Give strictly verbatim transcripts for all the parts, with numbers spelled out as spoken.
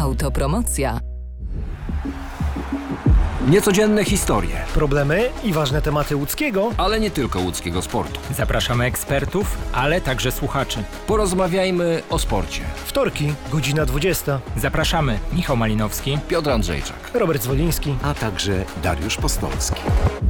Autopromocja. Niecodzienne historie, problemy i ważne tematy łódzkiego, ale nie tylko łódzkiego sportu. Zapraszamy ekspertów, ale także słuchaczy. Porozmawiajmy o sporcie. Wtorki, godzina dwudziesta. Zapraszamy Michał Malinowski, Piotr Andrzejczak, Robert Zwoliński, a także Dariusz Postolski.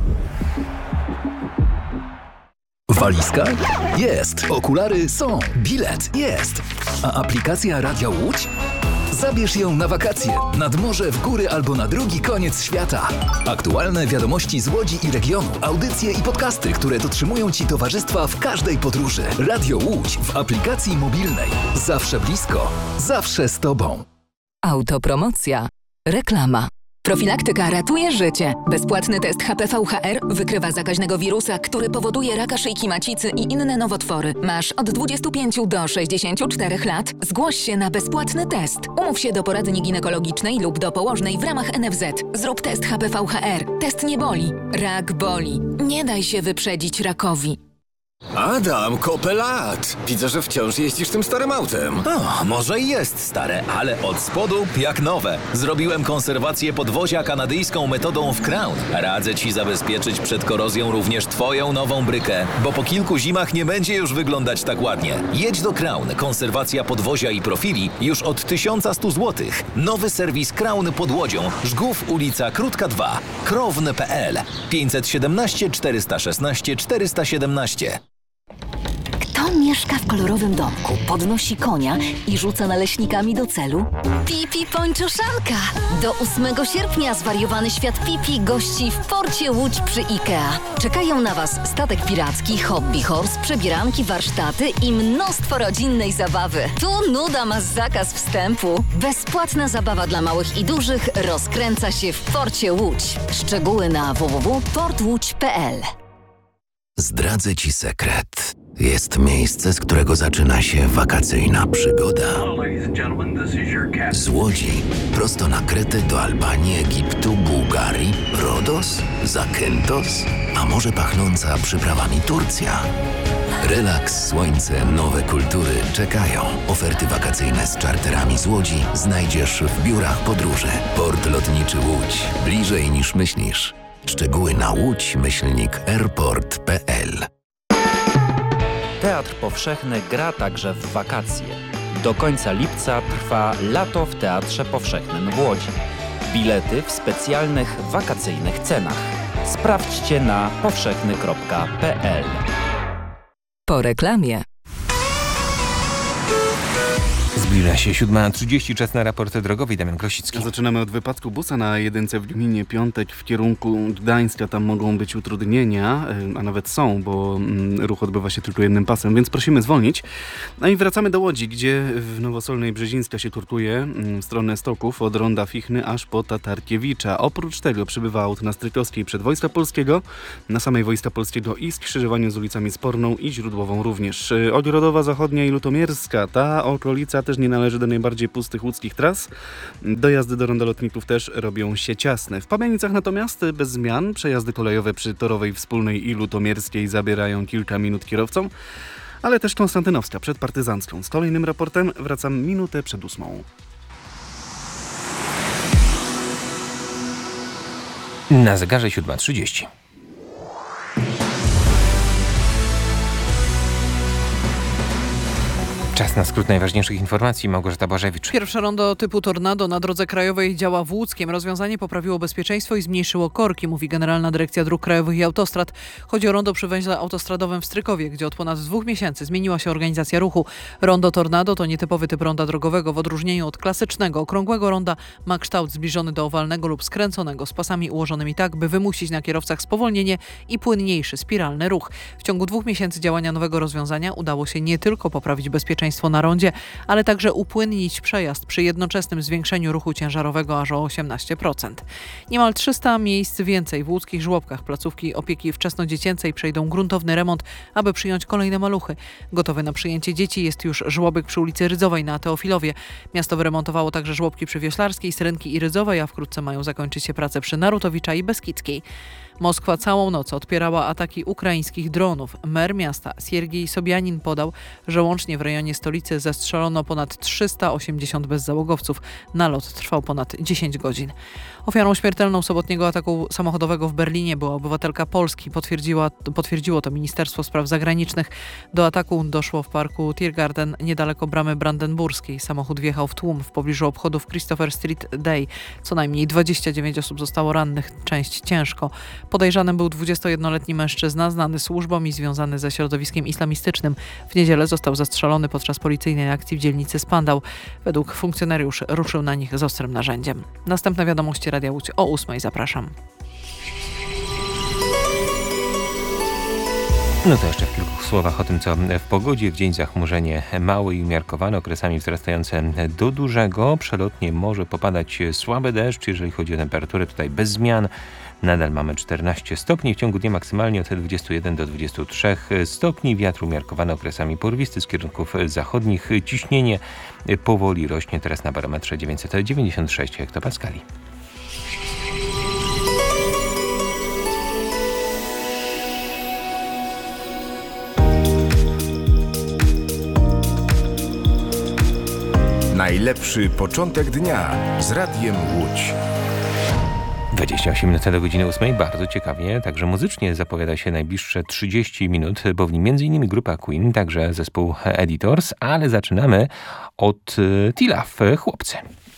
Walizka? Jest. Okulary są. Bilet? Jest. A aplikacja Radia Łódź? Zabierz ją na wakacje, nad morze, w góry albo na drugi koniec świata. Aktualne wiadomości z Łodzi i regionu, audycje i podcasty, które dotrzymują Ci towarzystwa w każdej podróży. Radio Łódź w aplikacji mobilnej. Zawsze blisko, zawsze z Tobą. Autopromocja. Reklama. Profilaktyka ratuje życie. Bezpłatny test H P V H R wykrywa zakaźnego wirusa, który powoduje raka szyjki macicy i inne nowotwory. Masz od dwudziestu pięciu do sześćdziesięciu czterech lat? Zgłoś się na bezpłatny test. Umów się do poradni ginekologicznej lub do położnej w ramach N F Z. Zrób test H P V H R. Test nie boli. Rak boli. Nie daj się wyprzedzić rakowi. Adam, kopę lat! Widzę, że wciąż jeździsz tym starym autem. O, może i jest stare, ale od spodu jak nowe. Zrobiłem konserwację podwozia kanadyjską metodą w Crown. Radzę Ci zabezpieczyć przed korozją również Twoją nową brykę, bo po kilku zimach nie będzie już wyglądać tak ładnie. Jedź do Crown. Konserwacja podwozia i profili już od tysiąc sto złotych. Nowy serwis Crown pod Łodzią. Żgów, ulica Krótka dwa. krowne kropka p l pięćset siedemnaście czterysta szesnaście czterysta siedemnaście. Kto mieszka w kolorowym domku, podnosi konia i rzuca naleśnikami do celu? Pipi Pończoszanka! Do ósmego sierpnia zwariowany świat Pipi gości w porcie Łódź przy IKEA. Czekają na Was statek piracki, hobby horse, przebieranki, warsztaty i mnóstwo rodzinnej zabawy. Tu nuda ma zakaz wstępu. Bezpłatna zabawa dla małych i dużych rozkręca się w porcie Łódź. Szczegóły na w w w kropka port łódź kropka p l. Zdradzę Ci sekret. Jest miejsce, z którego zaczyna się wakacyjna przygoda. Z Łodzi prosto na Kretę do Albanii, Egiptu, Bułgarii, Rodos, Zakynthos, a może pachnąca przyprawami Turcja. Relaks, słońce, nowe kultury czekają. Oferty wakacyjne z czarterami z Łodzi znajdziesz w biurach podróży. Port Lotniczy Łódź. Bliżej niż myślisz. Szczegóły na łódź myślnik airport kropka p l. Teatr Powszechny gra także w wakacje. Do końca lipca trwa Lato w Teatrze Powszechnym w Łodzi. Bilety w specjalnych wakacyjnych cenach. Sprawdźcie na powszechny kropka p l. Po reklamie. Zbliża się siódma trzydzieści, czas na raport drogowy. Damian Krosicki. Zaczynamy od wypadku busa na jedynce w gminie Piątek w kierunku Gdańska. Tam mogą być utrudnienia, a nawet są, bo ruch odbywa się tylko jednym pasem, więc prosimy zwolnić. No i wracamy do Łodzi, gdzie w Nowosolnej Brzezińska się turkuje w stronę Stoków od ronda Fichny aż po Tatarkiewicza. Oprócz tego przybywa aut na Strykowskiej przed Wojska Polskiego, na samej Wojska Polskiego i skrzyżowaniu z ulicami Sporną i Źródłową również. Ogrodowa Zachodnia i Lutomierska. Ta okolica też nie należy do najbardziej pustych łódzkich tras. Dojazdy do ronda Lotników też robią się ciasne. W Pabianicach natomiast bez zmian. Przejazdy kolejowe przy Torowej Wspólnej i Lutomierskiej zabierają kilka minut kierowcom, ale też Konstantynowska przed Partyzancką. Z kolejnym raportem wracam minutę przed ósmą. Na zegarze siódma trzydzieści. Czas na skrót najważniejszych informacji. Małgorzata Błażewicz. Pierwsze rondo typu Tornado na drodze krajowej działa w Łódzkiem. Rozwiązanie poprawiło bezpieczeństwo i zmniejszyło korki, mówi Generalna Dyrekcja Dróg Krajowych i Autostrad. Chodzi o rondo przy węźle autostradowym w Strykowie, gdzie od ponad dwóch miesięcy zmieniła się organizacja ruchu. Rondo Tornado to nietypowy typ ronda drogowego. W odróżnieniu od klasycznego, okrągłego ronda ma kształt zbliżony do owalnego lub skręconego, z pasami ułożonymi tak, by wymusić na kierowcach spowolnienie i płynniejszy, spiralny ruch. W ciągu dwóch miesięcy działania nowego rozwiązania udało się nie tylko poprawić bezpieczeństwo na rondzie, ale także upłynnić przejazd przy jednoczesnym zwiększeniu ruchu ciężarowego aż o osiemnaście procent. Niemal trzysta miejsc więcej w łódzkich żłobkach placówki opieki wczesnodziecięcej przejdą gruntowny remont, aby przyjąć kolejne maluchy. Gotowy na przyjęcie dzieci jest już żłobek przy ulicy Rydzowej na Teofilowie. Miasto wyremontowało także żłobki przy Wioślarskiej, Syrenki i Rydzowej, a wkrótce mają zakończyć się prace przy Narutowicza i Beskidzkiej. Moskwa całą noc odpierała ataki ukraińskich dronów. Mer miasta Siergiej Sobianin podał, że łącznie w rejonie stolicy zestrzelono ponad trzysta osiemdziesiąt bezzałogowców. Nalot trwał ponad dziesięć godzin. Ofiarą śmiertelną sobotniego ataku samochodowego w Berlinie była obywatelka Polski. Potwierdziła, potwierdziło to Ministerstwo Spraw Zagranicznych. Do ataku doszło w parku Tiergarten niedaleko bramy brandenburskiej. Samochód wjechał w tłum w pobliżu obchodów Christopher Street Day. Co najmniej dwadzieścia dziewięć osób zostało rannych, część ciężko. Podejrzanym był dwudziestojednoletni mężczyzna znany służbom i związany ze środowiskiem islamistycznym. W niedzielę został zastrzelony podczas policyjnej akcji w dzielnicy Spandau. Według funkcjonariuszy ruszył na nich z ostrym narzędziem. Następne wiadomości Radia Łódź o ósmej. Zapraszam. No to jeszcze w kilku słowach o tym, co w pogodzie. W dzień zachmurzenie małe i umiarkowane, okresami wzrastające do dużego. Przelotnie może popadać słaby deszcz, jeżeli chodzi o temperaturę, tutaj bez zmian. Nadal mamy czternaście stopni, w ciągu dnia maksymalnie od dwudziestu jeden do dwudziestu trzech stopni. Wiatr umiarkowany, okresami porwisty z kierunków zachodnich. Ciśnienie powoli rośnie, teraz na barometrze dziewięćset dziewięćdziesiąt sześć hektopaskali. Najlepszy początek dnia z Radiem Łódź. dwadzieścia osiem minut do godziny ósmej. Bardzo ciekawie, także muzycznie zapowiada się najbliższe trzydzieści minut, bo w nim między innymi grupa Queen, także zespół Editors, ale zaczynamy od T-Love, chłopcy.